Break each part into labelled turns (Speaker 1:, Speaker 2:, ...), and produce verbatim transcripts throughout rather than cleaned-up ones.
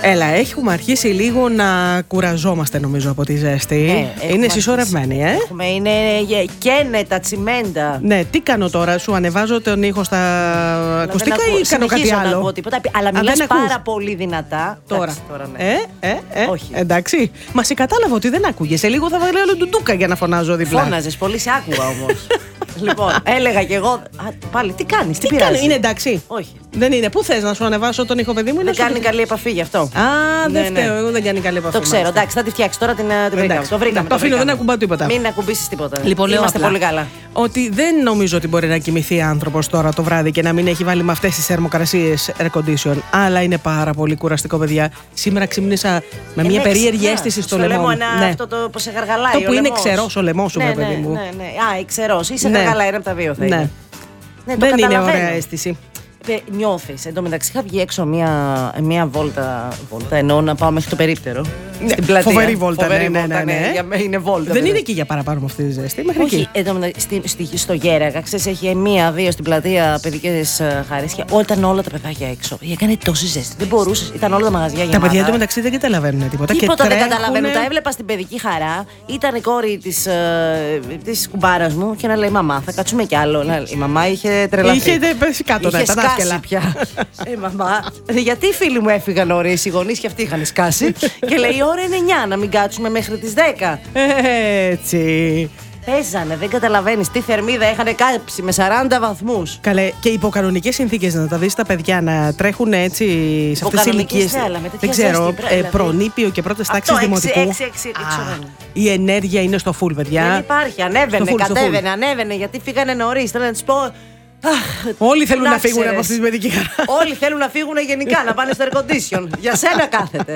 Speaker 1: Έλα, έχουμε αρχίσει λίγο να κουραζόμαστε νομίζω από τη ζέστη. Ε, είναι συσσωρευμένη, ε.
Speaker 2: Έχουμε, είναι καίνε τα τσιμέντα.
Speaker 1: Ναι, τι κάνω τώρα, σου ανεβάζω τον ήχο στα αλλά ακουστικά ή κάνω κάτι άλλο?
Speaker 2: Να πω τίποτα, αλλά μιλάς πάρα πολύ δυνατά.
Speaker 1: Τώρα.
Speaker 2: Εντάξει, τώρα ναι.
Speaker 1: Ε, ε, ε.
Speaker 2: Όχι.
Speaker 1: Εντάξει. Μα σε κατάλαβα ότι δεν άκουγε. Σε λίγο θα βάλω άλλο ντουντούκα για να φωνάζω διπλά.
Speaker 2: Φώναζες πολύ, σε άκουγα όμως. Λοιπόν, έλεγα κι εγώ. Α, πάλι, τι κάνεις, τι, τι
Speaker 1: πειράζει. Είναι εντάξει.
Speaker 2: Όχι.
Speaker 1: Δεν είναι. Πού θες να σου ανεβάσω τον ήχο, παιδί μου?
Speaker 2: Δεν κάνει καλή επαφή γι' αυτό.
Speaker 1: Α, δεν ναι, φταίω. Ναι. Εγώ δεν κάνει καλή επαφή.
Speaker 2: Το ξέρω. Εντάξει, θα τη φτιάξει τώρα την βρήκαμε. Το βρήκαμε.
Speaker 1: Το αφήνω, δεν ακουμπάω τίποτα.
Speaker 2: Μην ακουμπήσεις τίποτα.
Speaker 1: Λοιπόν,
Speaker 2: είμαστε πολύ καλά.
Speaker 1: Ότι δεν νομίζω ότι μπορεί να κοιμηθεί άνθρωπος τώρα το βράδυ και να μην έχει βάλει με αυτές τις θερμοκρασίες air condition. Αλλά είναι πάρα πολύ κουραστικό, παιδιά. Σήμερα ξύπνησα με μια περίεργη αίσθηση στο λαιμό.
Speaker 2: Αυτό το που σε γαργαλάει.
Speaker 1: Το που είναι ξερός ο λαιμός σου, παιδί μου.
Speaker 2: Ναι, ναι. Α, ξερός. Ή σε γαργαλάει, ένα από τα δύο θα είναι.
Speaker 1: Δεν είναι ωραία αίσθηση.
Speaker 2: Νιώθεις. Εν τω μεταξύ, είχα βγει έξω μία, μία βόλτα, βόλτα. Εννοώ να πάω μέχρι το περίπτερο.
Speaker 1: Ναι,
Speaker 2: στην πλατεία.
Speaker 1: Φοβερή βόλτα.
Speaker 2: Φοβερή
Speaker 1: ναι,
Speaker 2: βόλτα,
Speaker 1: ναι, ναι, ναι.
Speaker 2: Για μένα είναι βόλτα.
Speaker 1: Δεν
Speaker 2: δηλαδή.
Speaker 1: Είναι εκεί για παραπάνω με αυτή τη ζέστη. Μέχρι
Speaker 2: όχι,
Speaker 1: εκεί.
Speaker 2: Εν, στη, στη, στο Γέραγα, ξέρεις, έχει μία-δύο στην πλατεία παιδικές χαρίσια. Ήταν όλα τα παιδάκια έξω. Έκανε τόση ζέστη. Δεν μπορούσε. Ήταν όλα τα μαγαζιά γεμάτα.
Speaker 1: Τα παιδιά του μεταξύ δεν καταλαβαίνουν τίποτα.
Speaker 2: Τίποτα
Speaker 1: και
Speaker 2: δεν καταλαβαίνουν. Τα έβλεπα στην παιδική χαρά. Ήταν η κόρη τη κουμπάρα μου και να λέει: Μαμά, θα κάτσουμε κι άλλο. Η μαμά είχε τρελαθεί.
Speaker 1: Είχε πέσει κάτω,
Speaker 2: είχε σκάσει πια. Ε, μαμά, γιατί οι φίλοι μου έφυγαν νωρίς, οι γονείς και αυτοί είχαν σκάσει. Και λέει: Η ώρα είναι εννιά, να μην κάτσουμε μέχρι τις δέκα.
Speaker 1: Έτσι.
Speaker 2: Παίζανε, δεν καταλαβαίνεις τι θερμίδα είχαν κάψει με σαράντα βαθμούς.
Speaker 1: Καλέ, και υπό κανονικές συνθήκες να τα δεις τα παιδιά να τρέχουν έτσι σε αυτές τις ηλικίες. Δεν ξέρω, ε, προνήπιο και πρώτες τάξεις δημοτικού.
Speaker 2: έξι, έξι, έξι,
Speaker 1: η ενέργεια είναι στο full, παιδιά.
Speaker 2: Δεν υπάρχει, ανέβαινε, full, κατέβαινε, ανέβαινε γιατί φύγανε νωρίς. Θέλω να τους πω.
Speaker 1: Αχ, όλοι θέλουν να, να φύγουν από αυτή τη παιδική χαρά.
Speaker 2: Όλοι θέλουν να φύγουν γενικά, να πάνε στο air condition. Για σένα κάθεται.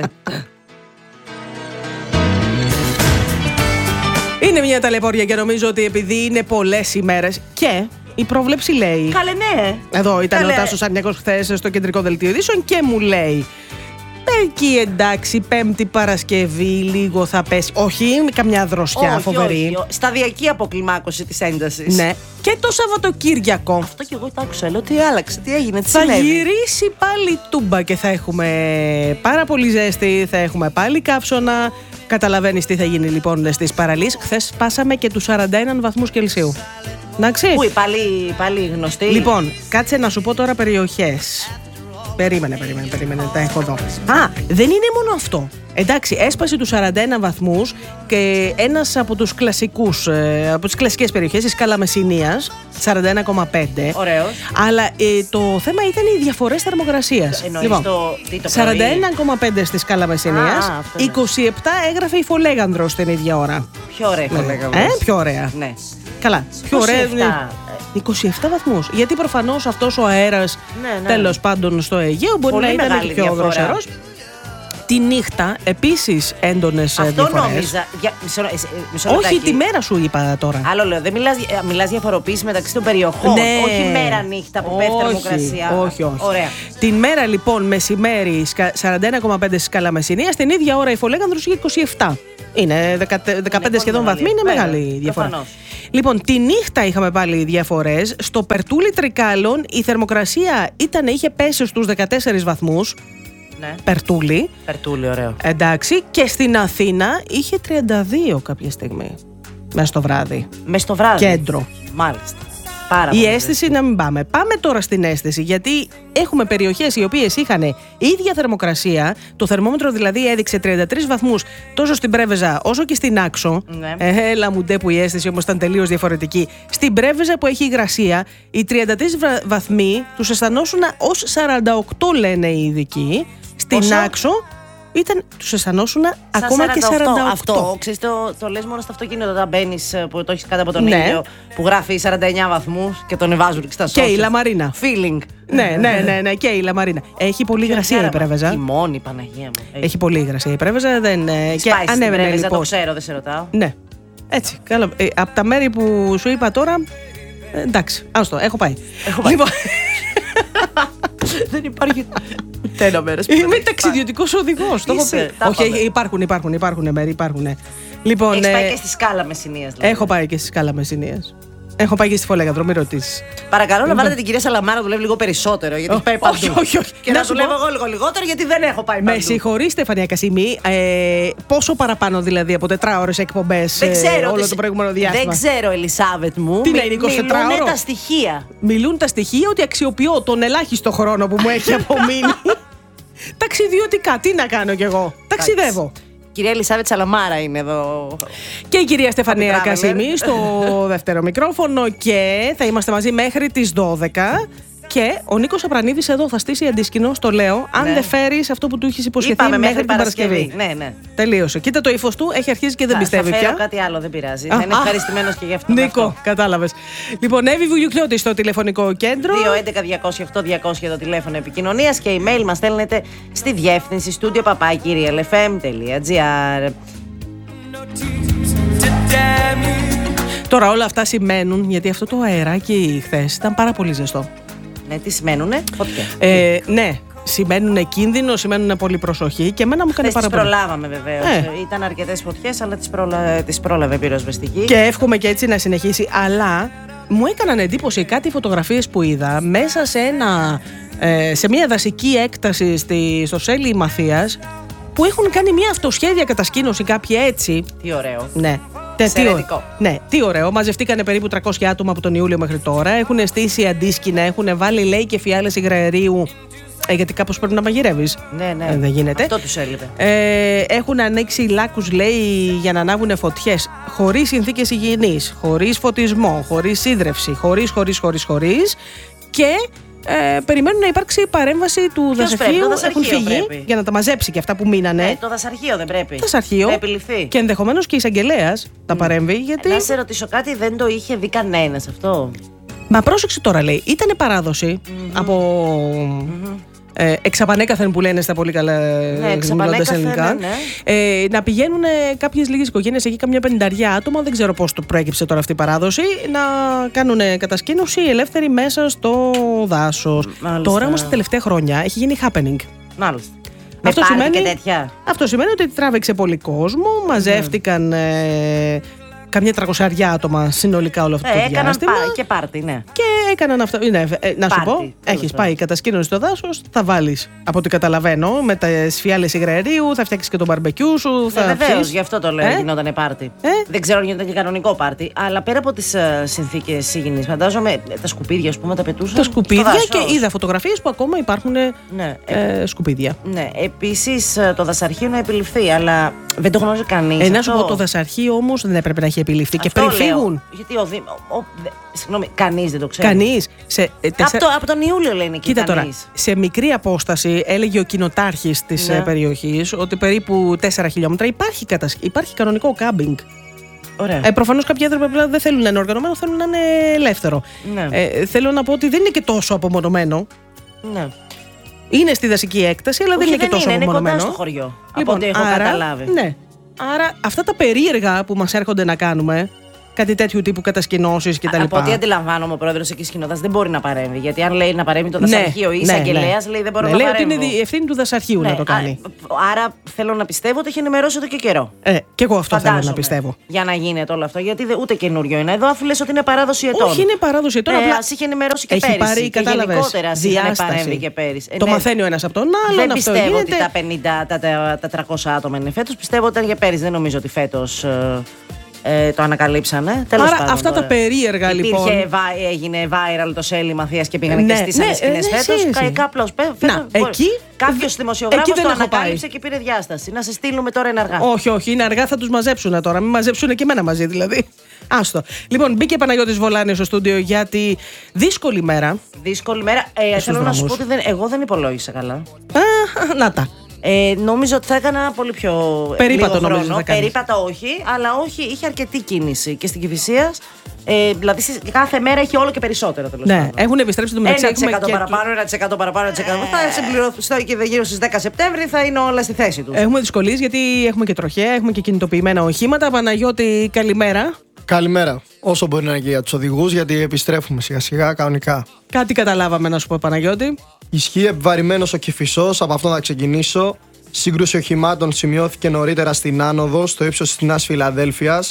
Speaker 1: Είναι μια ταλαιπωρία και νομίζω ότι επειδή είναι πολλές ημέρες και η πρόβλεψη λέει.
Speaker 2: Καλέ, ναι.
Speaker 1: Εδώ ήταν
Speaker 2: Καλέ.
Speaker 1: Ο Τάσος Αρνιακός χθες στο κεντρικό δελτίο ειδήσεων και μου λέει. Εκεί εντάξει, Πέμπτη Παρασκευή λίγο θα πέσει. Όχι, καμιά δροσιά
Speaker 2: όχι,
Speaker 1: φοβερή.
Speaker 2: Όχι, σταδιακή αποκλιμάκωση της έντασης.
Speaker 1: Ναι. Και το Σαββατοκύριακο.
Speaker 2: Αυτό και εγώ το άκουσα. Λέω τι άλλαξε, τι έγινε, τι
Speaker 1: θα
Speaker 2: συνέβη.
Speaker 1: γυρίσει πάλι τούμπα και θα έχουμε πάρα πολύ ζέστη, θα έχουμε πάλι καύσωνα. Καταλαβαίνεις τι θα γίνει λοιπόν στις παραλίες. Χθες πάσαμε και τους σαράντα ένα βαθμούς Κελσίου. Εντάξει.
Speaker 2: Πού, πάλι, πάλι γνωστή.
Speaker 1: Λοιπόν, κάτσε να σου πω τώρα περιοχές. Περίμενε, περίμενε, περίμενε, τα έχω εδώ. Α, δεν είναι μόνο αυτό. Εντάξει, έσπασε τους σαράντα ένα βαθμούς και ένας από τους κλασικούς, από τις κλασικές περιοχές της Καλαμεσσηνίας, σαράντα ένα κόμμα πέντε.
Speaker 2: Ωραίος.
Speaker 1: Αλλά ε, το θέμα ήταν οι διαφορές θερμοκρασίας.
Speaker 2: Εννοείς λοιπόν, το, τι το
Speaker 1: σαράντα ένα κόμμα πέντε στις Καλαμεσσηνίας, Α, είκοσι επτά έγραφε η Φολέγανδρος την ίδια ώρα.
Speaker 2: Πιο ωραία η Φολέγανδρος.
Speaker 1: Ε, πιο ωραία.
Speaker 2: Ναι.
Speaker 1: Καλά, πιο ωραία. είκοσι επτά βαθμούς. Γιατί προφανώς αυτός ο αέρας, ναι, ναι. τέλος πάντων στο Αιγαίο, μπορεί πολύ να ήταν και πιο δροσερός. Τη νύχτα επίσης έντονες
Speaker 2: αυτό
Speaker 1: διαφορές.
Speaker 2: Νόμιζα. Για, μισό, μισό
Speaker 1: όχι, τη μέρα σου είπα τώρα.
Speaker 2: Άλλο λέω, δεν μιλάς, μιλάς διαφοροποίηση μεταξύ των περιοχών.
Speaker 1: Ναι.
Speaker 2: Όχι μέρα νύχτα που πέφτει θερμοκρασία.
Speaker 1: Όχι, όχι.
Speaker 2: Ωραία.
Speaker 1: Την μέρα λοιπόν μεσημέρι σαράντα ένα κόμμα πέντε στις Καλαμεσσηνίας, την ίδια ώρα η Φολέγανδρος είχε είκοσι επτά. Είναι δεκαπέντε είναι σχεδόν βαθμοί, είναι βέβαια, μεγάλη διαφορά. Προφανώς. Λοιπόν, τη νύχτα είχαμε πάλι διαφορές. Στο Περτούλι Τρικάλων η θερμοκρασία ήταν, είχε πέσει στους δεκατέσσερις βαθμούς.
Speaker 2: Ναι.
Speaker 1: Περτούλι.
Speaker 2: Περτούλι, ωραίο.
Speaker 1: Εντάξει, και στην Αθήνα είχε τριάντα δύο κάποια στιγμή. Μέσα στο βράδυ.
Speaker 2: Μέσα στο βράδυ.
Speaker 1: Κέντρο.
Speaker 2: Μάλιστα. Πάρα
Speaker 1: η αίσθηση να μην πάμε. Πάμε τώρα στην αίσθηση, γιατί έχουμε περιοχές οι οποίες είχαν ίδια θερμοκρασία. Το θερμόμετρο δηλαδή έδειξε τριάντα τρεις βαθμούς τόσο στην Πρέβεζα όσο και στην Άξο.
Speaker 2: Ναι.
Speaker 1: Ε, έλα μου ντε που η αίσθηση όμως ήταν τελείως διαφορετική. Στην Πρέβεζα που έχει υγρασία, οι τριάντα τρεις βαθμοί τους αισθανόσουν ως σαράντα οκτώ, λένε οι ειδικοί. Στην Όσο? Άξο ήταν, τους αισθανόσουν ακόμα και σαράντα οκτώ.
Speaker 2: Αυτό, ξέρεις, το, το λες μόνο στο αυτοκίνητο όταν μπαίνεις που το έχεις κάτω από τον ναι. ήλιο, που γράφει σαράντα εννιά βαθμούς και τον βάζουν και στα social.
Speaker 1: Και η Λαμαρίνα.
Speaker 2: Feeling.
Speaker 1: ναι, ναι, ναι, ναι, και η Λαμαρίνα. Έχει πολύ υγρασία η Πρέβεζα.
Speaker 2: Χειμώνη, Παναγία μου.
Speaker 1: Έχει, έχει πολύ υγρασία η Πρέβεζα. Δεν,
Speaker 2: και ανέβαινε λοιπόν. Το ξέρω, δεν σε ρωτάω.
Speaker 1: Ναι. Έτσι. Καλά. Ε, από τα μέρη που σου είπα τώρα. Ε, εντάξει, άστο, έχω πάει.
Speaker 2: Έχω πάει.
Speaker 1: Λοιπόν.
Speaker 2: Δεν υπάρχει. Τέλο μέρες.
Speaker 1: Είμαι ταξιδιωτικός οδηγός. Το έχω πει. Όχι, υπάρχουν, υπάρχουν, υπάρχουν μέρη. Υπάρχουν. Λοιπόν,
Speaker 2: έχεις πάει και στη Σκάλα Μεσσηνίας. Δηλαδή.
Speaker 1: Έχω πάει και στη Σκάλα Μεσσηνίας. Έχω πάει και στη Φολέγανδρο, μην ρωτήσεις.
Speaker 2: Παρακαλώ να βάλετε την κυρία Σαλαμάρα να δουλεύει λίγο περισσότερο, γιατί έχει πάει παντού.
Speaker 1: Όχι, όχι, όχι.
Speaker 2: Και να δουλεύω εγώ λίγο λιγότερο, γιατί δεν έχω πάει παντού.
Speaker 1: Με συγχωρείς, Στεφανία Κασίμη, ε, πόσο παραπάνω δηλαδή από τετράωρες εκπομπές ε, όλο το προηγούμενο διάστημα?
Speaker 2: Δεν ξέρω, Ελισάβετ μου.
Speaker 1: Τι να είναι, εικοσιτετράωρο?
Speaker 2: Μιλούν τα στοιχεία.
Speaker 1: Μιλούν τα στοιχεία ότι αξιοποιώ τον ελάχιστο χρόνο που μου έχει απομείνει. Ταξιδιωτικά, τι να κάνω κι εγώ. Ταξιδεύω.
Speaker 2: Κυρία Ελισάβετ Σαλαμάρα είναι εδώ.
Speaker 1: Και η κυρία Στεφανία Κασίμη στο δεύτερο μικρόφωνο. Και θα είμαστε μαζί μέχρι τις δώδεκα. Και ο Νίκος Απρανίδης εδώ θα στήσει αντίσκηνο, το λέω, αν ναι. δεν φέρεις αυτό που του έχεις υποσχεθεί.
Speaker 2: Είπαμε
Speaker 1: μέχρι,
Speaker 2: μέχρι
Speaker 1: την Παρασκευή.
Speaker 2: Παρασκευή. Ναι, ναι.
Speaker 1: Τελείωσε. Κοίτα το ύφος του, έχει αρχίσει και δεν
Speaker 2: θα,
Speaker 1: πιστεύει
Speaker 2: θα
Speaker 1: πια.
Speaker 2: Θα κάτι άλλο, δεν πειράζει. Α, θα είναι ευχαριστημένος και γι' αυτό.
Speaker 1: Νίκο, κατάλαβες. Λοιπόν, Εύη Βουγιουκλιώτη στο τηλεφωνικό κέντρο.
Speaker 2: δύο έντεκα διακόσια οκτώ διακόσια το τηλέφωνο επικοινωνίας και email μας στέλνετε στη διεύθυνση studio παπάκι ελ εφ εμ τελεία τζι άρ.
Speaker 1: Τώρα όλα αυτά σημαίνουν, γιατί αυτό το αεράκι χθες ήταν πάρα πολύ ζεστό.
Speaker 2: Ναι, τι σημαίνουνε? Φωτιά.
Speaker 1: Ε, ναι, σημαίνουν κίνδυνο, σημαίνουν πολύ προσοχή και εμένα μου έκανε πάρα πολύ.
Speaker 2: Τις προλάβαμε βεβαίως. Ε. Ήταν αρκετές φωτιές, αλλά τις, προλα... τις πρόλαβε πυροσβεστική.
Speaker 1: Και εύχομαι και έτσι να συνεχίσει. Αλλά μου έκαναν εντύπωση κάτι φωτογραφίες που είδα μέσα σε, ένα, ε, σε μια δασική έκταση στη, στο Σέλι Μαθίας, που έχουν κάνει μια αυτοσχέδια κατασκήνωση κάποιοι έτσι.
Speaker 2: Τι ωραίο.
Speaker 1: Ναι. Τι, ναι, τι ωραίο. Μαζευτήκανε περίπου τριακόσια άτομα από τον Ιούλιο μέχρι τώρα. Έχουν στήσει αντίσκηνα, έχουν βάλει λέει και φιάλες υγραερίου. Ε, γιατί κάπως πρέπει να μαγειρεύεις.
Speaker 2: Ναι, ναι.
Speaker 1: Ε, δεν γίνεται.
Speaker 2: Αυτό τους έλειπε.
Speaker 1: Ε, έχουν ανοίξει λάκκους, λέει, για να ανάβουν φωτιές. Χωρίς συνθήκες υγιεινής, χωρίς φωτισμό, χωρίς σύντρευση, χωρίς, χωρίς, χωρίς, χωρίς. Και ε, περιμένουν να υπάρξει παρέμβαση του δασαρχείου. Έχουν φύγει πρέπει. Για να τα μαζέψει και αυτά που μείνανε.
Speaker 2: Ε, το δασαρχείο δεν πρέπει.
Speaker 1: Το δασαρχείο.
Speaker 2: Να επιληφθεί.
Speaker 1: Και ενδεχομένως και η εισαγγελέας θα mm. παρέμβει. Γιατί...
Speaker 2: Να σε ρωτήσω κάτι, δεν το είχε δει κανένας αυτό?
Speaker 1: Μα πρόσεξε τώρα, λέει. Ήτανε παράδοση mm-hmm. από. Mm-hmm. Ε, εξαπανέκαθεν που λένε στα πολύ καλά
Speaker 2: ναι,
Speaker 1: μιλώντας ελληνικά. Ναι, ναι. Ε, να πηγαίνουν κάποιες λίγες οικογένειες, εκεί καμιά πενηνταριά άτομα, δεν ξέρω πώς το προέκυψε τώρα αυτή η παράδοση, να κάνουν κατασκήνωση ελεύθερη μέσα στο δάσος. Μάλιστα. Τώρα όμως τα τελευταία χρόνια έχει γίνει happening.
Speaker 2: Μάλιστα.
Speaker 1: Αυτό σημαίνει,
Speaker 2: και τέτοια.
Speaker 1: αυτό σημαίνει ότι τράβηξε πολύ κόσμο, μαζεύτηκαν. Ε, καμιά τρακοσαριά άτομα συνολικά όλο αυτό
Speaker 2: ε,
Speaker 1: το διάστημα.
Speaker 2: Έκαναν και πάρτι, ναι.
Speaker 1: Και έκαναν αυτό. Ναι, ε, να σου πω, έχεις πάει κατασκήνωση στο δάσος, θα βάλεις, από ό,τι καταλαβαίνω, με τις φιάλες υγραερίου, θα φτιάξεις και το μπαρμπεκιού σου.
Speaker 2: Ναι, βεβαίως, γι' αυτό το λέω, ε? γινόταν πάρτι. Ε? Δεν ξέρω αν γινόταν και κανονικό πάρτι, αλλά πέρα από τις uh, συνθήκες υγιεινής, φαντάζομαι τα σκουπίδια, ας πούμε, τα πετούσαν.
Speaker 1: Τα σκουπίδια και είδα φωτογραφίες που ακόμα υπάρχουν ναι. ε, σκουπίδια.
Speaker 2: Ναι, επίσης το δασαρχείο να επιληφθεί, αλλά δεν το γνωρίζει κανείς.
Speaker 1: Ε, να σου πω, το δασαρχείο όμως δεν έπρεπε να έχει επιληφθεί και πριν φύγουν.
Speaker 2: Γιατί ο Δήμος. Συγγνώμη, κανείς δεν το ξέρει.
Speaker 1: Κανείς. Σε, ε, τεσσα...
Speaker 2: από, το, από τον Ιούλιο λένε και
Speaker 1: κοίτα
Speaker 2: κανείς.
Speaker 1: Τώρα, σε μικρή απόσταση έλεγε ο κοινοτάρχης της ναι. περιοχής ότι περίπου τέσσερα χιλιόμετρα υπάρχει, κατασ... υπάρχει κανονικό κάμπινγκ.
Speaker 2: Ωραία.
Speaker 1: Ε, προφανώς κάποιοι άνθρωποι δεν θέλουν να είναι οργανωμένο, θέλουν να είναι ελεύθερο.
Speaker 2: Ναι.
Speaker 1: Ε, θέλω να πω ότι δεν είναι και τόσο απομονωμένο.
Speaker 2: Ναι.
Speaker 1: Είναι στη δασική έκταση, αλλά
Speaker 2: όχι,
Speaker 1: δεν είναι
Speaker 2: δεν
Speaker 1: και τόσο
Speaker 2: είναι,
Speaker 1: απομονωμένο.
Speaker 2: Είναι κοντά στο χωριό.
Speaker 1: Λοιπόν,
Speaker 2: από ό,τι έχω
Speaker 1: άρα,
Speaker 2: καταλάβει.
Speaker 1: Ναι. Άρα αυτά τα περίεργα που μας έρχονται να κάνουμε, κάτι τέτοιου τύπου κατασκηνώσεις κτλ.
Speaker 2: Από ό,τι αντιλαμβάνομαι, ο πρόεδρος εκεί Σκηνοδάς δεν μπορεί να παρέμβει. Γιατί αν λέει να παρέμβει το δασαρχείο ναι, ή η εισαγγελέας, ναι, λέει δεν μπορεί ναι, να παρέμβει.
Speaker 1: Λέει ότι είναι η ευθύνη του δασαρχείου ναι, να το κάνει.
Speaker 2: Άρα θέλω να πιστεύω ότι έχει ενημερώσει εδώ και καιρό.
Speaker 1: Ε, και εγώ αυτό
Speaker 2: Φαντάζομαι,
Speaker 1: θέλω να πιστεύω.
Speaker 2: Για να γίνεται όλο αυτό. Γιατί δε, ούτε καινούριο είναι εδώ, αφού λες ότι είναι παράδοση ετών.
Speaker 1: Όχι, είναι παράδοση ετών.
Speaker 2: Ε, απλά ας είχε ενημερώσει και
Speaker 1: έχει
Speaker 2: πέρυσι.
Speaker 1: Και γενικότερα
Speaker 2: είχε παρέμβει και πέρυσι.
Speaker 1: Το μαθαίνει ο ένας από τον άλλον.
Speaker 2: Δεν πιστεύω ότι τα πενήντα, τα τριακόσια άτομα είναι φέτος. Πιστεύω ότι ήταν για πέρυσι. Δεν νομίζω ότι φέτος. Ε, το ανακαλύψανε. Τέλος
Speaker 1: Άρα
Speaker 2: πάντων,
Speaker 1: αυτά τώρα. Τα περίεργα λοιπόν.
Speaker 2: Υπήρχε, έγινε viral το Σέλι Μαθίας και πήγανε ναι, και στήσανε ναι, σκηνές ναι, φέτος. Ναι, Κάπλος,
Speaker 1: εκεί.
Speaker 2: Κάποιος δημοσιογράφος το ανακάλυψε και πήρε διάσταση. Να σε στείλουμε τώρα είναι αργά.
Speaker 1: Όχι, όχι, είναι αργά, θα τους μαζέψουν τώρα. Μην μαζέψουν και εμένα μαζί δηλαδή. Άστο. Λοιπόν, μπήκε Παναγιώτης Βολάνης στο στούντιο γιατί δύσκολη μέρα.
Speaker 2: Δύσκολη μέρα. Ε, θέλω να σου πω ότι δεν, εγώ δεν υπολόγισα καλά.
Speaker 1: Α, να τα.
Speaker 2: Ε, νόμιζα ότι θα έκανα πολύ πιο
Speaker 1: περίπατο
Speaker 2: λίγο
Speaker 1: χρόνο.
Speaker 2: Θα περίπατα όχι, αλλά όχι, είχε αρκετή κίνηση και στην Κηφισίας. Ε, δηλαδή κάθε μέρα έχει όλο και περισσότερο τέλος
Speaker 1: ναι,
Speaker 2: πάντων.
Speaker 1: έχουν επιστρέψει το μεταξύ.
Speaker 2: ένα τοις εκατό παραπάνω, ένα τοις εκατό παραπάνω, ένα τοις εκατό παραπάνω. Θα συμπληρωθεί και γύρω στις δέκα Σεπτέμβρη θα είναι όλα στη θέση τους.
Speaker 1: Έχουμε δυσκολίες γιατί έχουμε και τροχέα, έχουμε και κινητοποιημένα οχήματα. Παναγιώτη, καλημέρα.
Speaker 3: Καλημέρα. Όσο μπορεί να είναι και για τους οδηγούς, γιατί επιστρέφουμε σιγά σιγά κανονικά.
Speaker 1: Κάτι καταλάβαμε να σου πω, Παναγιώτη.
Speaker 3: Ισχύει επιβαρημένος ο Κηφισός, από αυτό να ξεκινήσω. Σύγκρουση οχημάτων σημειώθηκε νωρίτερα στην άνοδο, στο ύψος της Νέας Φιλαδέλφειας.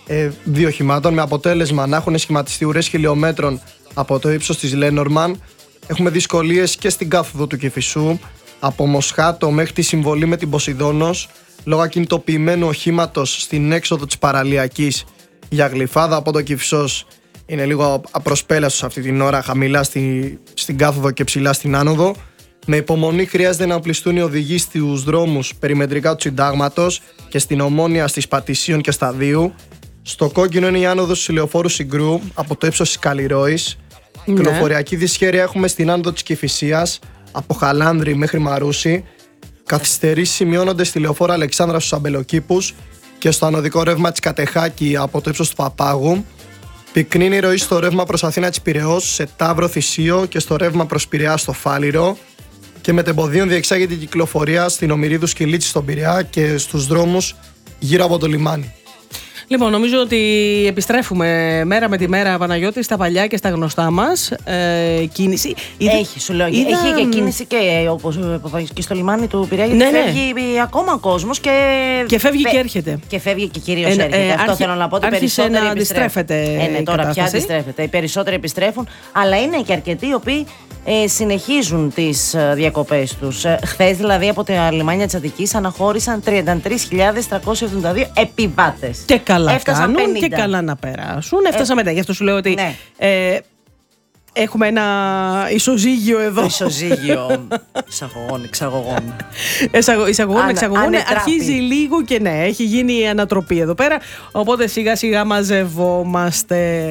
Speaker 3: ε, δύο οχημάτων, με αποτέλεσμα να έχουν σχηματιστεί ουρές χιλιόμετρων από το ύψος της Λένορμαν. Έχουμε δυσκολίες και στην κάθοδο του Κηφισού, από Μοσχάτο μέχρι τη συμβολή με την Ποσειδώνος, λόγω ακινητοποιημένου οχήματος στην έξοδο της παραλιακής για Γλυφάδα. Από το Κηφισός είναι λίγο απροσπέλαστος αυτή την ώρα, χαμηλά στη, στην κάθοδο και ψηλά στην άνοδο. Με υπομονή χρειάζεται να οπλιστούν οι οδηγοί στους δρόμους περιμετρικά του Συντάγματος και στην Ομόνια στις Πατησίων και Σταδίου. Στο κόκκινο είναι η άνοδος του Ηλεοφόρου Συγκρού από το ύψος της Καλλιρόης. Ναι. Κυκλοφοριακή δυσχέρεια έχουμε στην άνοδο της Κηφισίας από Χαλάνδρη μέχρι Μαρούσι. Καθυστερήσεις σημειώνονται στη Λεωφόρο Αλεξάνδρα στους Αμπελοκήπους και στο ανωδικό ρεύμα της Κατεχάκη από το ύψος του Παπάγου. Πυκνή είναι η ροή στο ρεύμα προς Αθήνα της Πειραιώς, σε Ταύρο Θησίο και στο ρεύμα προς Πειραιά στο Φάληρο. Και μετεμποδίων διεξάγεται η κυκλοφορία στην Ομηρίδου Σκυλίτση στον Πειραιά και στους δρόμους γύρω από το λιμάνι.
Speaker 1: Λοιπόν, νομίζω ότι επιστρέφουμε μέρα με τη μέρα, Παναγιώτη, στα παλιά και στα γνωστά μας. Ε, κίνηση.
Speaker 2: Έχει, σου λέω. Είδα... Έχει και κίνηση και, όπως, και στο λιμάνι του Πειραιά.
Speaker 1: Ναι,
Speaker 2: φεύγει ναι. ακόμα κόσμος και.
Speaker 1: Και φεύγει Φε... και έρχεται.
Speaker 2: Και φεύγει και κυρίως ε, έρχεται. Ε, Αυτό άρχι... θέλω να πω. Ότι περισσότεροι
Speaker 1: να αντιστρέφεται.
Speaker 2: Ε, ναι, τώρα πια αντιστρέφεται. Οι περισσότεροι επιστρέφουν, αλλά είναι και αρκετοί οι οποίοι ε, συνεχίζουν τις ε, διακοπές τους. Ε, Χθες, δηλαδή, από τα λιμάνια της Αττικής αναχώρησαν τριάντα τρεις χιλιάδες τριακόσιοι εβδομήντα δύο επιβάτες.
Speaker 1: Και καλά έφτασαν κάνουν πενήντα. Και καλά να περάσουν. Έφτασαν ε, μετά. Γι' αυτό σου λέω ότι
Speaker 2: ναι.
Speaker 1: ε, έχουμε ένα ισοζύγιο εδώ.
Speaker 2: Ισοζύγιο εισαγωγών, εξαγωγών.
Speaker 1: Εισαγωγών, εξαγωγών. Αρχίζει λίγο και ναι, έχει γίνει η ανατροπή εδώ πέρα. Οπότε σιγά σιγά μαζευόμαστε.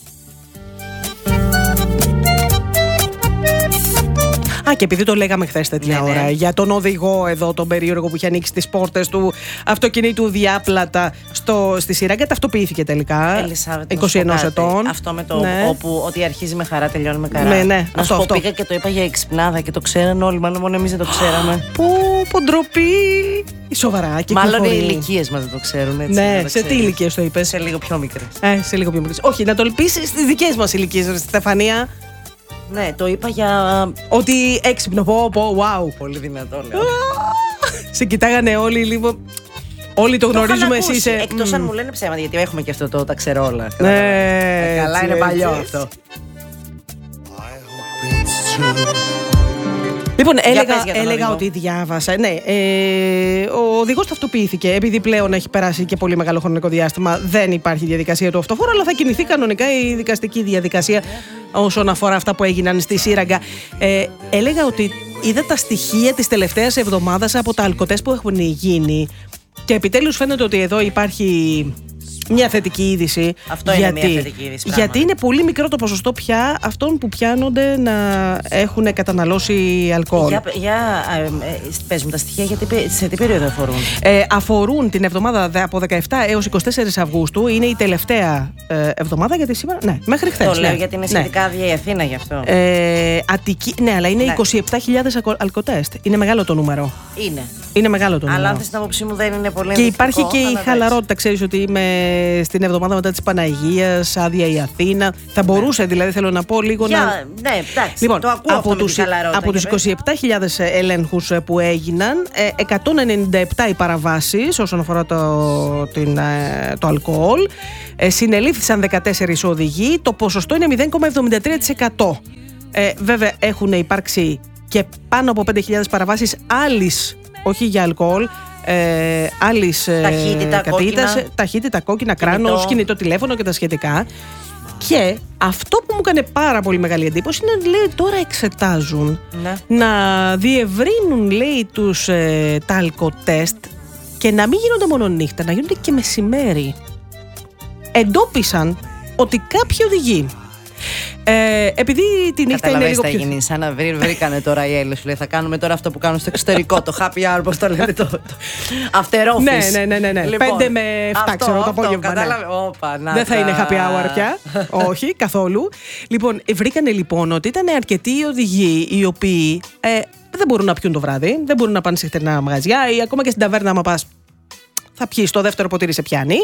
Speaker 1: Α, και επειδή το λέγαμε χθες τέτοια ναι, ώρα, ναι. για τον οδηγό εδώ, τον περίεργο που είχε ανοίξει τις πόρτες του αυτοκινήτου διάπλατα στο, στη Σύραγγα, ταυτοποιήθηκε τελικά.
Speaker 2: Ελισάβετ,
Speaker 1: είκοσι ένα ετών.
Speaker 2: Αυτό με το
Speaker 1: ναι.
Speaker 2: όπου ότι αρχίζει με χαρά, τελειώνει με καρά.
Speaker 1: Ναι, ναι,
Speaker 2: να
Speaker 1: αυτό,
Speaker 2: σου πω,
Speaker 1: αυτό.
Speaker 2: πήγα και το είπα για εξυπνάδα και το ξέραν όλοι, μάλλον μόνο εμείς δεν το ξέραμε.
Speaker 1: Πού, που ντροπή. Σοβαρά, και
Speaker 2: μάλλον οι ηλικίες μας δεν το ξέρουν. Έτσι,
Speaker 1: ναι,
Speaker 2: το
Speaker 1: σε τι ηλικίες το είπες?
Speaker 2: Σε λίγο πιο μικρές.
Speaker 1: Ε, σε λίγο πιο μικρές. Όχι, να το ελπίσεις στις δικές μας ηλικίες, Στεφανία.
Speaker 2: Ναι, το είπα για.
Speaker 1: Ότι έξυπνο, πω, πω, wow.
Speaker 2: Πολύ δυνατό, λέω.
Speaker 1: Σε κοιτάγανε όλοι λίγο. Όλοι το, το γνωρίζουμε, εσύ είσαι.
Speaker 2: Εκτός mm. αν μου λένε ψέματα, γιατί έχουμε και αυτό το τα ξέρω όλα.
Speaker 1: Ναι,
Speaker 2: ε, καλά, είναι παλιό αυτό.
Speaker 1: Λοιπόν, έλεγα, έλεγα ότι διάβασα. Ναι, ε, ο οδηγός ταυτοποιήθηκε. Επειδή πλέον έχει περάσει και πολύ μεγάλο χρονικό διάστημα, δεν υπάρχει διαδικασία του αυτοφόρου, αλλά θα κινηθεί κανονικά η δικαστική διαδικασία όσον αφορά αυτά που έγιναν στη Σύραγγα. Ε, έλεγα ότι είδα τα στοιχεία της τελευταίας εβδομάδας από τα αλκοτές που έχουν γίνει. Και επιτέλους φαίνεται ότι εδώ υπάρχει μια θετική είδηση.
Speaker 2: Αυτό
Speaker 1: γιατί,
Speaker 2: είναι μια θετική είδηση.
Speaker 1: Γιατί είναι πολύ μικρό το ποσοστό πια αυτών που πιάνονται να έχουν καταναλώσει αλκοόλ.
Speaker 2: Για, για ε, πες μου τα στοιχεία, γιατί, σε τι περίοδο αφορούν?
Speaker 1: Ε, αφορούν την εβδομάδα από δεκαεπτά έως εικοστή Αυγούστου. Είναι η τελευταία ε, εβδομάδα, γιατί σήμερα. Ναι, μέχρι χθες.
Speaker 2: Το λέω
Speaker 1: ναι,
Speaker 2: γιατί είναι
Speaker 1: ναι.
Speaker 2: σχετικά άδεια η Αθήνα γι' αυτό.
Speaker 1: Ε, Αττική, ναι, αλλά είναι
Speaker 2: ναι.
Speaker 1: είκοσι επτά χιλιάδες αλκοτέστ. Είναι μεγάλο το νούμερο.
Speaker 2: Είναι.
Speaker 1: Είναι μεγάλο το νούμερο.
Speaker 2: Αλλά αν θες την άποψή μου δεν είναι πολύ.
Speaker 1: Και υπάρχει και η χαλαρότητα. Ξέρεις ότι είμαι στην εβδομάδα μετά της Παναγίας, άδεια η Αθήνα. Θα μπορούσε ναι. δηλαδή, θέλω να πω λίγο
Speaker 2: για,
Speaker 1: να.
Speaker 2: Ναι, εντάξει.
Speaker 1: Λοιπόν,
Speaker 2: το ακούω
Speaker 1: από τους, από τους είκοσι επτά χιλιάδες ελέγχους που έγιναν, εκατόν ενενήντα επτά οι παραβάσεις όσον αφορά το, την, το αλκοόλ. Συνελήφθησαν δεκατέσσερις οδηγοί. Το ποσοστό είναι μηδέν κόμμα εβδομήντα τρία τοις εκατό. Ε, βέβαια, έχουν υπάρξει και πάνω από πέντε χιλιάδες παραβάσεις άλλης, όχι για αλκοόλ, ε, άλλης
Speaker 2: ταχύτητα,
Speaker 1: κατήτας,
Speaker 2: κόκκινα,
Speaker 1: ταχύτητα, κόκκινα, κράνος, κινητό τηλέφωνο και τα σχετικά. Και αυτό που μου έκανε πάρα πολύ μεγάλη εντύπωση είναι ότι λέει, τώρα εξετάζουν
Speaker 2: ναι.
Speaker 1: να διευρύνουν, λέει, τους, ε, τα αλκοτέστ και να μην γίνονται μόνο νύχτα, να γίνονται και μεσημέρι. Εντόπισαν ότι κάποιοι οδηγοί, Ε, επειδή τη νύχτα είναι λίγο
Speaker 2: πιο.
Speaker 1: πιο.
Speaker 2: Γίνει, σαν να βρει, βρήκανε τώρα οι Έλληνες. Σου λέει θα κάνουμε τώρα αυτό που κάνουν στο εξωτερικό. Το happy hour, πώς το λέτε. Το, το after office.
Speaker 1: Ναι, ναι, ναι. ναι, ναι.
Speaker 2: Λοιπόν,
Speaker 1: πέντε με επτά, ξέρω το απόγευμα.
Speaker 2: Ναι. Όπα, να,
Speaker 1: δεν θα είναι happy hour πια. Όχι, καθόλου. Λοιπόν, βρήκανε λοιπόν ότι ήταν αρκετοί οδηγοί οι οποίοι ε, δεν μπορούν να πιούν το βράδυ, δεν μπορούν να πάνε σε χτερινά μαγαζιά ή ακόμα και στην ταβέρνα, άμα πας, θα πιεις το δεύτερο ποτήρι, σε πιάνει.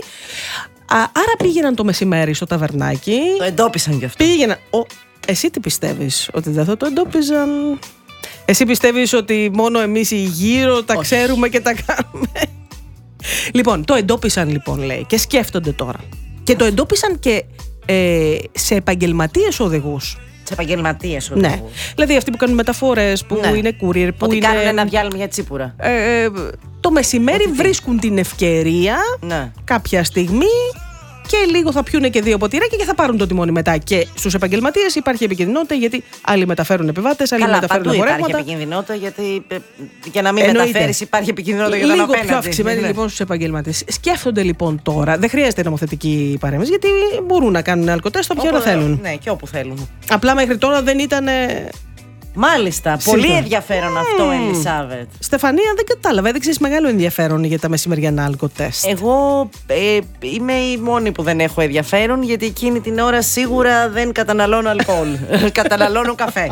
Speaker 1: Άρα πήγαιναν το μεσημέρι στο ταβερνάκι.
Speaker 2: Το εντόπισαν γι' αυτό.
Speaker 1: Πήγαιναν. Ο, εσύ τι πιστεύεις, ότι δεν θα το εντόπιζαν? Εσύ πιστεύεις ότι μόνο εμείς οι γύρω τα Όχι. ξέρουμε και τα κάνουμε? Λοιπόν, το εντόπισαν λοιπόν, λέει, και σκέφτονται τώρα. Και το εντόπισαν και ε, σε επαγγελματίες οδηγούς.
Speaker 2: Σε επαγγελματίες οδηγούς.
Speaker 1: Ναι. Δηλαδή αυτοί που κάνουν μεταφορές, που ναι. είναι courier, που
Speaker 2: ότι
Speaker 1: είναι...
Speaker 2: κάνουν ένα διάλειμμα για τσίπουρα.
Speaker 1: Ε, το μεσημέρι ότι βρίσκουν τι. την ευκαιρία
Speaker 2: ναι.
Speaker 1: κάποια στιγμή και λίγο θα πιούνε και δύο ποτηράκια και θα πάρουν το τιμόνι μετά. Και στους επαγγελματίες υπάρχει επικινδυνότητα, γιατί άλλοι μεταφέρουν επιβάτες, άλλοι
Speaker 2: Καλά,
Speaker 1: μεταφέρουν
Speaker 2: παντού
Speaker 1: εμπορεύματα.
Speaker 2: Υπάρχει επικινδυνότητα, γιατί για να μην
Speaker 1: Εννοείται.
Speaker 2: μεταφέρεις υπάρχει επικινδυνότητα για τον
Speaker 1: λίγο
Speaker 2: απέναντι.
Speaker 1: Πιο αυξημένη ναι. λοιπόν στους επαγγελματίες. Σκέφτονται λοιπόν τώρα, δεν χρειάζεται νομοθετική παρέμβαση, γιατί μπορούν να κάνουν αλκοτέστ όποια ώρα θέλουν.
Speaker 2: Ναι, και όπου θέλουν.
Speaker 1: Απλά μέχρι τώρα δεν ήταν.
Speaker 2: Μάλιστα. Σύντομα. Πολύ ενδιαφέρον αυτό, mm. Ελισάβετ.
Speaker 1: Στεφανία, δεν κατάλαβα. Έδειξες μεγάλο ενδιαφέρον για τα μεσημεριανά αλκοτέστ.
Speaker 2: Εγώ ε, είμαι η μόνη που δεν έχω ενδιαφέρον, γιατί εκείνη την ώρα σίγουρα δεν καταναλώνω αλκοόλ. Καταναλώνω καφέ.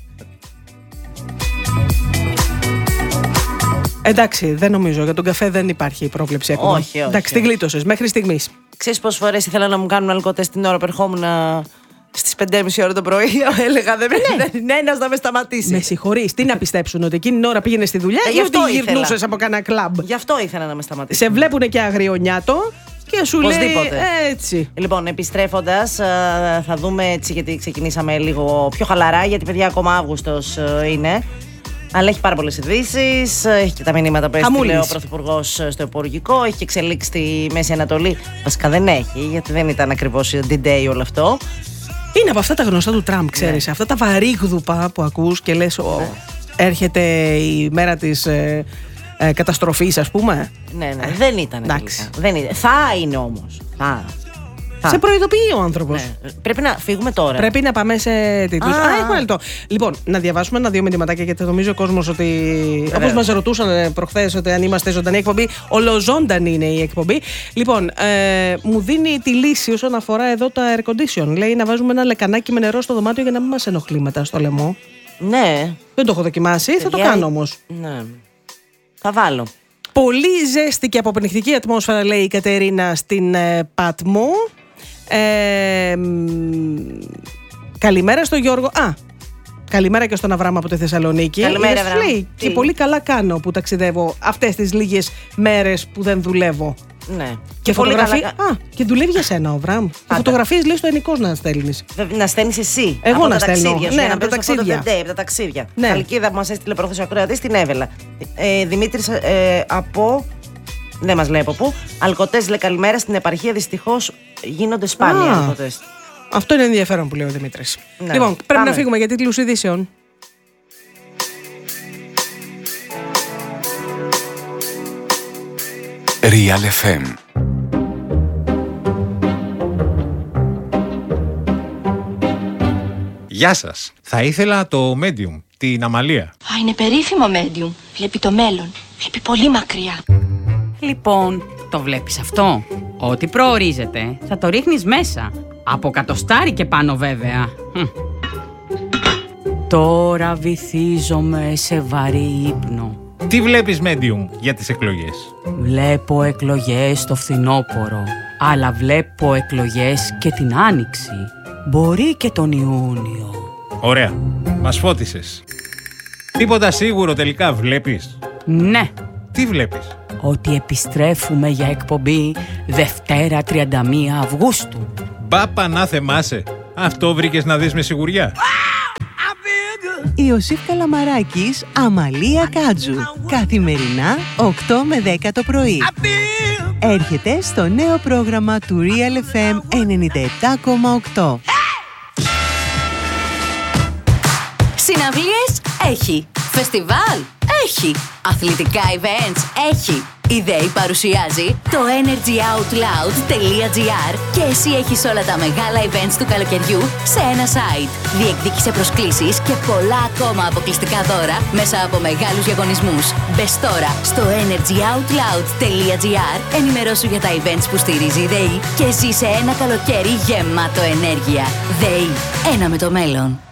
Speaker 1: Εντάξει, δεν νομίζω. Για τον καφέ δεν υπάρχει πρόβλεψη ακόμα.
Speaker 2: Όχι, όχι.
Speaker 1: Εντάξει, τη γλίτωσες μέχρι στιγμής.
Speaker 2: Ξέρεις πόσες φορές ήθελα να μου κάνουν αλκοτέστ την ώρα που ερχόμουν στις πέντε και μισή ώρα το πρωί? Έλεγα δεν πρέπει ναι. ένας να με σταματήσει.
Speaker 1: Με συγχωρείς, τι να πιστέψουν, ότι εκείνη την ώρα πήγαινε στη δουλειά
Speaker 2: ε,
Speaker 1: ή ότι γυρνούσες από κανένα κλαμπ?
Speaker 2: Γι' αυτό ήθελα να με σταματήσει.
Speaker 1: Σε βλέπουνε και αγριονιάτο και σου
Speaker 2: Οπωσδήποτε.
Speaker 1: λέει έτσι.
Speaker 2: Λοιπόν, επιστρέφοντας, θα δούμε έτσι, γιατί ξεκινήσαμε λίγο πιο χαλαρά, γιατί παιδιά ακόμα Αύγουστος είναι. Αλλά έχει πάρα πολλές ειδήσεις, έχει και τα μηνύματα που έστειλε ο Πρωθυπουργός στο Υπουργικό, έχει και εξελίξει στη Μέση Ανατολή. Βασικά δεν έχει, γιατί δεν ήταν ακριβώς D-Day όλο αυτό.
Speaker 1: Είναι από αυτά τα γνωστά του Τραμπ, ξέρεις, ναι. αυτά τα βαρύγδουπα που ακούς και λες ναι. έρχεται η μέρα της ε, ε, καταστροφής, ας πούμε.
Speaker 2: Ναι, ναι, ε, δεν ήταν δεν είναι. Θα είναι όμως, θα.
Speaker 1: Σε προειδοποιεί ο άνθρωπος.
Speaker 2: Ναι. Πρέπει να φύγουμε τώρα.
Speaker 1: Πρέπει να πάμε σε τίτλους. Α, Α έχουμε λεπτό. Λοιπόν, να διαβάσουμε ένα-δύο μηνυματάκια, γιατί νομίζω ο κόσμος ότι. Όπως μας ρωτούσαν προχθές, ότι αν είμαστε ζωντανή εκπομπή, ολοζώντανη είναι η εκπομπή. Λοιπόν, ε, μου δίνει τη λύση όσον αφορά εδώ τα air condition. Λέει να βάζουμε ένα λεκανάκι με νερό στο δωμάτιο για να μην μας ενοχλεί μετά στο λαιμό.
Speaker 2: Ναι.
Speaker 1: Δεν το έχω δοκιμάσει, θα το
Speaker 2: για...
Speaker 1: κάνω όμως.
Speaker 2: Ναι. Θα βάλω.
Speaker 1: Πολύ ζέστη και αποπνιχτική ατμόσφαιρα, λέει η Κατερίνα στην ε, Πατμό. Ε, καλημέρα στον Γιώργο. Α, καλημέρα και στον Αβράμα από τη Θεσσαλονίκη.
Speaker 2: Καλημέρα, Αβράμα.
Speaker 1: Και πολύ καλά κάνω που ταξιδεύω αυτές τις λίγες μέρες που δεν δουλεύω.
Speaker 2: Ναι.
Speaker 1: Και,
Speaker 2: και
Speaker 1: φωτογραφεί.
Speaker 2: Καλά...
Speaker 1: Α, και δουλεύει για σένα ο Αβράμ. Φωτογραφίες λέει στο ενικός να στέλνεις.
Speaker 2: Να στέλνεις εσύ.
Speaker 1: Εγώ
Speaker 2: από
Speaker 1: να
Speaker 2: τα
Speaker 1: στέλνω.
Speaker 2: Ταξίδια σου,
Speaker 1: ναι,
Speaker 2: για
Speaker 1: από τα ταξίδια.
Speaker 2: Από, από τα ταξίδια.
Speaker 1: Ναι.
Speaker 2: Χαλκίδα που μας έστειλε πρόθεση ακροατή στην Εύελα. Ε, Δημήτρης ε, από. Δεν μας λέει από πού. Αλκοτές λέει καλημέρα. Στην επαρχία δυστυχώς γίνονται σπάνια αλκοτές.
Speaker 1: Αυτό είναι ενδιαφέρον που λέει ο Δημήτρης.
Speaker 2: Ναι.
Speaker 1: Λοιπόν, πρέπει Πάμε. να φύγουμε για τίτλους ειδήσεων.
Speaker 4: Real εφ εμ.
Speaker 5: Γεια σας. Θα ήθελα το Medium, την Αμαλία.
Speaker 6: Α, είναι περίφημο Medium. Βλέπει το μέλλον. Βλέπει πολύ μακριά.
Speaker 7: Λοιπόν, το βλέπεις αυτό? Ό,τι προορίζεται θα το ρίχνεις μέσα. Από κατοστάρι και πάνω βέβαια. Hm. Τώρα βυθίζομαι σε βαρύ ύπνο.
Speaker 5: Τι βλέπεις Medium για τις εκλογές?
Speaker 7: Βλέπω εκλογές το φθινόπωρο, αλλά βλέπω εκλογές και την Άνοιξη. Μπορεί και τον Ιούνιο.
Speaker 5: Ωραία. Μας φώτισες. Τίποτα σίγουρο τελικά βλέπεις?
Speaker 7: Ναι.
Speaker 5: Τι βλέπεις?
Speaker 7: Ότι επιστρέφουμε για εκπομπή Δευτέρα τριάντα μία Αυγούστου.
Speaker 5: Μπα πανά θεμάσαι. Αυτό βρήκες να δεις με σιγουριά?
Speaker 8: Ιωσήφ Καλαμαράκης, Αμαλία Κάτζου. Καθημερινά οκτώ με δέκα το πρωί. Έρχεται στο νέο πρόγραμμα του Real εφ εμ ενενήντα επτά κόμμα οκτώ.
Speaker 9: Συναυλίες έχει. Φεστιβάλ έχει. Αθλητικά events έχει. Η ΔΕΗ παρουσιάζει το energyoutloud τελεία τζι άρ και εσύ έχεις όλα τα μεγάλα events του καλοκαιριού σε ένα site. Διεκδίκησε προσκλήσεις και πολλά ακόμα αποκλειστικά δώρα μέσα από μεγάλους διαγωνισμούς. Μπες τώρα στο energyoutloud τελεία τζι άρ, ενημερώσου για τα events που στηρίζει η ΔΕΗ και ζήσε ένα καλοκαίρι γεμάτο ενέργεια. ΔΕΗ, ένα με το μέλλον.